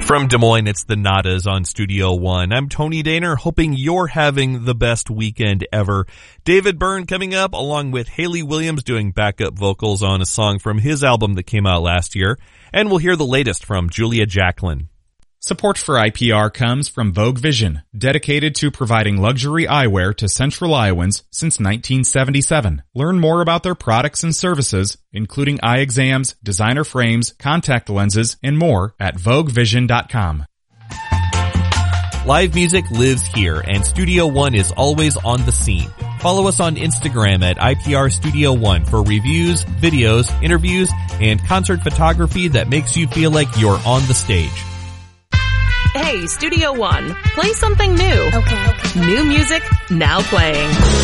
From Des Moines, it's the Nadas on Studio One. I'm Tony Daner, hoping you're having the best weekend ever. David Byrne coming up, along with Haley Williams doing backup vocals on a song from his album that came out last year. And we'll hear the latest from Julia Jacklin. Support for IPR comes from Vogue Vision, dedicated to providing luxury eyewear to Central Iowans since 1977. Learn more about their products and services, including eye exams, designer frames, contact lenses, and more at VogueVision.com. Live music lives here, and Studio One is always on the scene. Follow us on Instagram at IPR Studio One for reviews, videos, interviews, and concert photography that makes you feel like you're on the stage. Hey, Studio One, play something new. Okay. New music, now playing.